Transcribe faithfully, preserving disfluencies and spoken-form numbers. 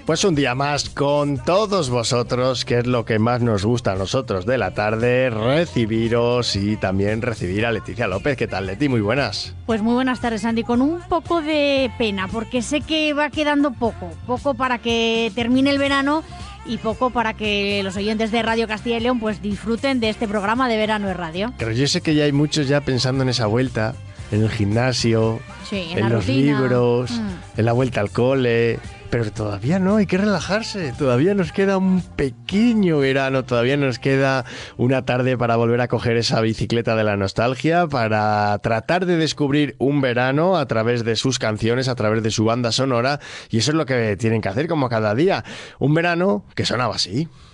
Pues un día más con todos vosotros, que es lo que más nos gusta a nosotros de la tarde, recibiros y también recibir a Leticia López. ¿Qué tal, Leti? Muy buenas. Pues muy buenas tardes, Andy, con un poco de pena, porque sé que va quedando poco, poco para que termine el verano y poco para que los oyentes de Radio Castilla y León pues disfruten de este programa de Verano en Radio. Pero yo sé que ya hay muchos ya pensando en esa vuelta, en el gimnasio, sí, en, en la los rutina. libros, mm. en la vuelta al cole. Pero todavía no, hay que relajarse, todavía nos queda un pequeño verano, todavía nos queda una tarde para volver a coger esa bicicleta de la nostalgia, para tratar de descubrir un verano a través de sus canciones, a través de su banda sonora, y eso es lo que tienen que hacer como cada día. Un verano que sonaba así.